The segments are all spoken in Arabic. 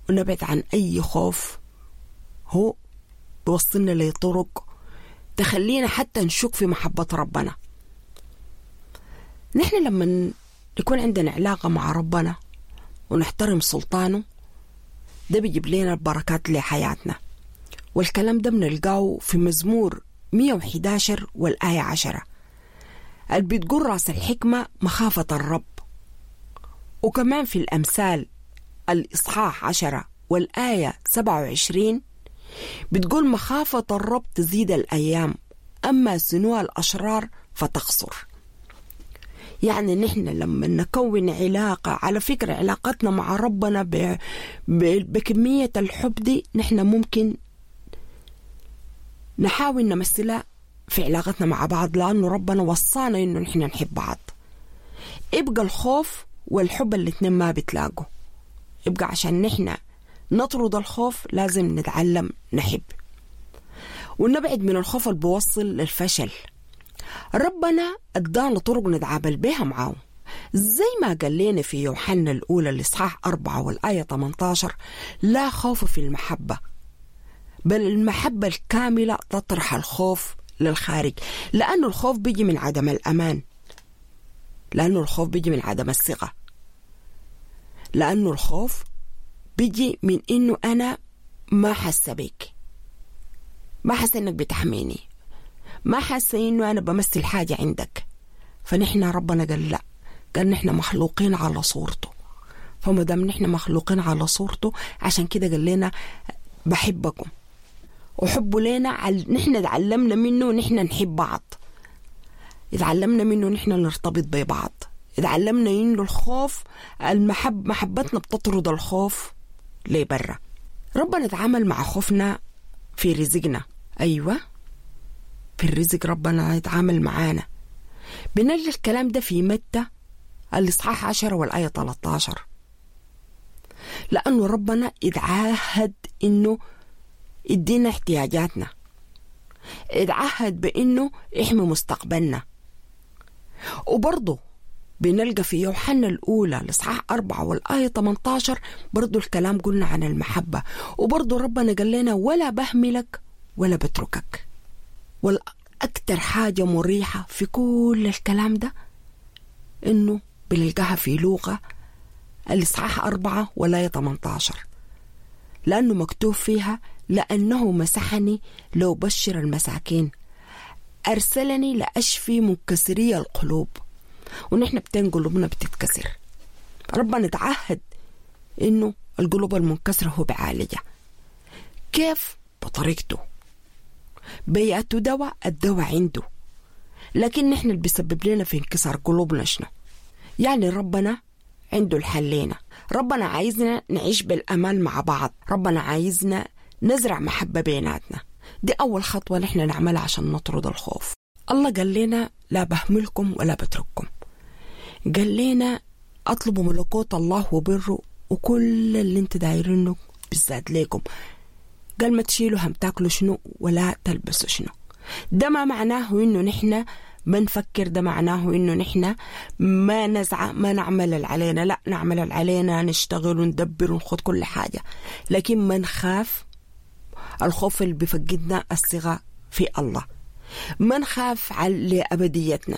ونبعد عن أي خوف هو بيوصلنا لطرق تخلينا حتى نشك في محبة ربنا. نحن لما يكون عندنا علاقة مع ربنا ونحترم سلطانه ده بيجيب لنا البركات لحياتنا، والكلام ده بنلقاه في مزمور 111 والآية 10 اللي بتقول راس الحكمة مخافة الرب، وكمان في الأمثال الإصحاح 10 والآية 27 بتقول مخافة الرب تزيد الأيام أما سنوى الأشرار فتقصر. يعني نحن لما نكون علاقة، على فكرة علاقتنا مع ربنا بكمية الحب دي نحن ممكن نحاول نمثلها في علاقتنا مع بعض، لأنه ربنا وصانا إنه نحن نحب بعض. يبقى الخوف والحب الاتنين ما بتلاقوا، يبقى عشان نحن نطرد الخوف لازم نتعلم نحب ونبعد من الخوف اللي بيوصل للفشل. ربنا ادانا طرق نتعامل بها معه، زي ما قال لنا في يوحنا الأولى الإصحاح 4 والآية 18 لا خوف في المحبة بل المحبة الكاملة تطرح الخوف للخارج، لأنه الخوف بيجي من عدم الأمان، لأنه الخوف بيجي من عدم الثقة، لأنه الخوف بيجي من إنه أنا ما حاسة بك، ما حاسة إنك بتحميني، ما حاسة إنه أنا بمثل حاجة عندك. فنحن ربنا قال لا، قال نحن مخلوقين على صورته، فما دام نحن مخلوقين على صورته عشان كده قال لنا بحبكم، وحبوا لنا نحن تعلمنا منه نحن نحب بعض، اتعلمنا منه نحن نرتبط ببعض، اتعلمنا إنه الخوف محبتنا بتطرد الخوف لبرا. ربنا اتعامل مع خوفنا في رزقنا، أيوة في الرزق ربنا يتعامل معانا. بنلقى الكلام ده في متى الإصحاح 10 والآية 13، لأنه ربنا اتعهد إنه يدينا احتياجاتنا، اتعهد بإنه يحمي مستقبلنا. وبرضه بنلقى في يوحنا الأولى الإصحاح 4 والآية 18 برضه الكلام قلنا عن المحبة، وبرضه ربنا قال لنا ولا بهملك ولا بتركك. والأكتر حاجة مريحة في كل الكلام ده إنه بنلقاها في لوقا الإصحاح 4 والآية 18، لأنه مكتوب فيها لأنه مسحني لو بشر المساكين، أرسلني لأشفي منكسري القلوب. ونحن قلوبنا بتتكسر، ربنا تعهد إنه القلوب المنكسرة هو بعالجها. كيف؟ بطريقته، بيئته دواء، الدواء عنده، لكن نحن اللي بيسبب لنا في انكسار قلوبنا شنو؟ يعني ربنا عنده الحل لنا، ربنا عايزنا نعيش بالأمان مع بعض، ربنا عايزنا نزرع محبة بيناتنا. دي أول خطوة نحن نعملها عشان نطرد الخوف. الله قال لنا لا بهملكم ولا بترككم، قال لنا أطلبوا ملكوت الله وبره وكل اللي انت دايرينه بالذات ليكم. قال ما تشيلوا هم تاكلوا شنو ولا تلبسوا شنو. ده ما معناه إنه نحن ما نفكر، ده معناه إنه نحن ما نزعى، ما نعمل اللي علينا، لا نعمل اللي علينا، نشتغل وندبر ونخد كل حاجة، لكن ما نخاف. الخوف اللي بيفقدنا الثقة في الله، ما نخاف على أبديتنا،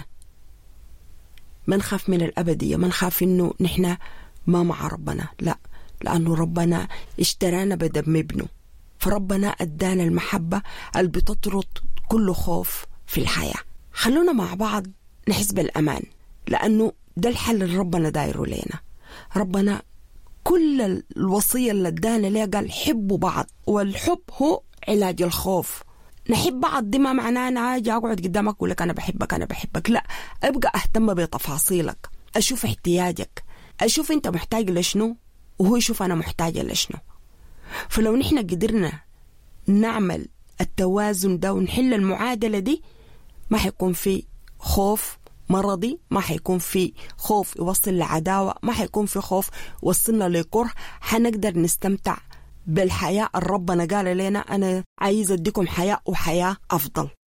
ما نخاف من الأبدية، ما نخاف إنه نحن ما مع ربنا، لا، لأنه ربنا اشترانا بدم ابنه، فربنا أدانا المحبة اللي بتطرد كل خوف في الحياة. خلونا مع بعض نحس بالأمان، لأنه ده الحل اللي ربنا دايره لنا. ربنا كل الوصية اللي ادانا ليه قال حبوا بعض، والحب هو علاج الخوف. نحب بعض دي ما معناه أنا أجي أقعد قدامك أقول لك أنا بحبك أنا بحبك، لا، أبقى أهتم بتفاصيلك، أشوف احتياجك، أشوف أنت محتاج لشنو وهو يشوف أنا محتاجة لشنو. فلو نحن قدرنا نعمل التوازن ده ونحل المعادلة دي، ما حيكون في خوف مرضي، ما حيكون في خوف يوصل لعداوة، ما حيكون في خوف يوصلنا لكره، حنقدر نستمتع بالحياة اللي ربنا قال لنا أنا عايز أديكم حياة وحياة أفضل.